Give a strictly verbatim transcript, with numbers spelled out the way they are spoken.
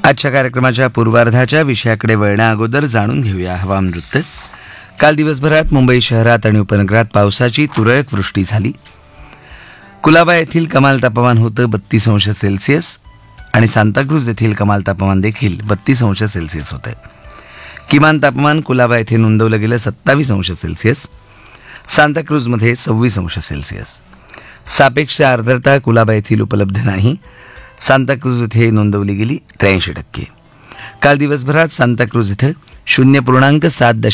आजच्या कार्यक्रमाच्या पूर्वार्धाच्या विषयाकडे वळण्या अगोदर जाणून घेऊया हवामान वृत्त. काल दिवसभरात मुंबई शहरात आणि उपनगरात पावसाची तुरळक वृष्टी झाली. कुलाबा येथील कमाल तापमान होतं बत्तीस अंश सेल्सिअस आणि सांताक्रूज येथील कमाल तापमान देखील बत्तीस अंश सेल्सिअस होतं. किमान तापमान कुलाबा येथे नोंदवलं गेलं सत्तावीस अंश सेल्सिअस, सांताक्रूजमध्ये सव्वीस अंश सेल्सिअस. सापेक्ष आर्द्रता कुलाबा येथील उपलब्ध नाही, सांताक्रूज इथे नोंदवली गेली त्र्याऐंशी टक्के. काल दिवसभरात सांताक्रूज इथं शून्य पूर्णांक सात